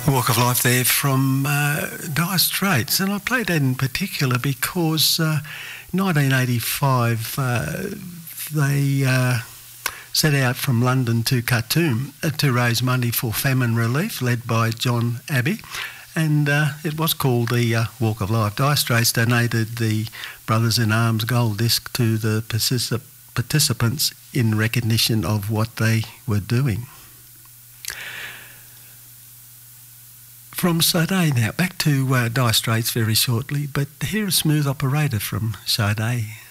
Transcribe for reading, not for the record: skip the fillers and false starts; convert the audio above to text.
Walk of Life there from Dire Straits, and I played that in particular because 1985 they set out from London to Khartoum to raise money for famine relief, led by John Abbey, and it was called the Walk of Life. Dire Straits donated the Brothers in Arms gold disc to the participants in recognition of what they were doing. From Sade now, back to Dire Straits very shortly, but here is Smooth Operator from Sade.